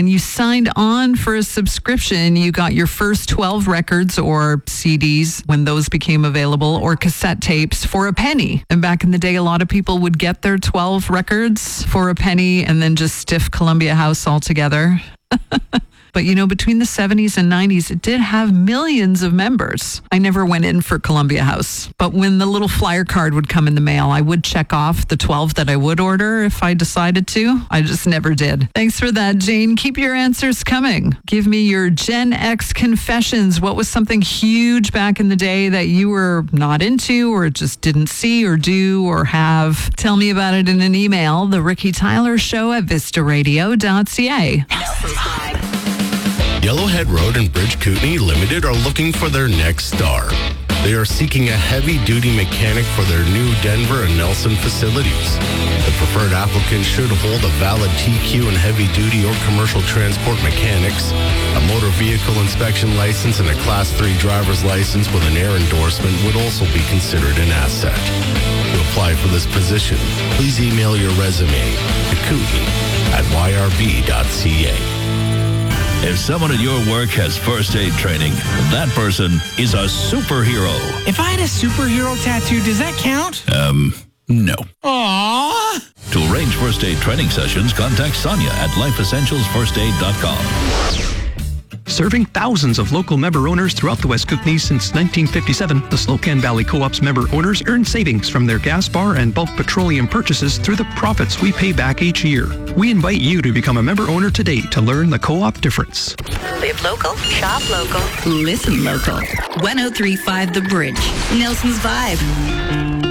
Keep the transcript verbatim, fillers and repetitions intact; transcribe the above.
when you signed on for a subscription, you got your first twelve records or C Ds when those became available, or cassette tapes for a penny. And back in the day, a lot of people would get their twelve records for a penny and then just stiff Columbia House altogether. But, you know, between the seventies and nineties, it did have millions of members. I never went in for Columbia House. But when the little flyer card would come in the mail, I would check off the twelve that I would order if I decided to. I just never did. Thanks for that, Jane. Keep your answers coming. Give me your Gen X confessions. What was something huge back in the day that you were not into or just didn't see or do or have? Tell me about it in an email. The Ricky Tyler Show at vista radio dot c a. Yellowhead Road and Bridge Kootenai Limited are looking for their next star. They are seeking a heavy-duty mechanic for their new Denver and Nelson facilities. The preferred applicant should hold a valid T Q and heavy-duty or commercial transport mechanics, a motor vehicle inspection license, and a Class three driver's license with an air endorsement would also be considered an asset. To apply for this position, please email your resume to Kootenai at y r b dot c a. If someone at your work has first aid training, that person is a superhero. If I had a superhero tattoo, does that count? Um, no. Aww. To arrange first aid training sessions, contact Sonia at life essentials first aid dot com. Serving thousands of local member owners throughout the West Kootenai since nineteen fifty-seven, the Slocan Valley Co-op's member owners earn savings from their gas bar and bulk petroleum purchases through the profits we pay back each year. We invite you to become a member owner today to learn the co-op difference. Live local, shop local, listen local. one oh three point five The Bridge, Nelson's Vibe.